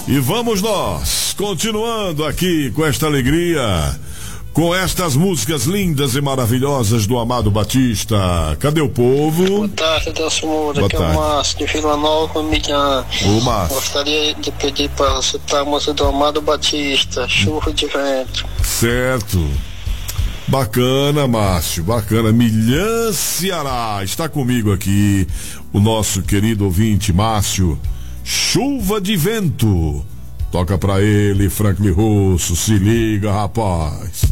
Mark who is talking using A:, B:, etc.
A: E vamos nós, continuando aqui com esta alegria, com estas músicas lindas e maravilhosas do Amado Batista. Cadê o povo?
B: Boa tarde, Delcio Moura. Aqui é o Márcio de Vila Nova, Milhã.
A: Ô, Márcio.
B: Gostaria de pedir para você citar a música do Amado Batista, Chuva de Vento.
A: Certo. Bacana, Márcio, bacana. Milhã, Ceará. Está comigo aqui o nosso querido ouvinte, Márcio. Chuva de Vento. Toca pra ele, Franklin Russo. Se liga, rapaz.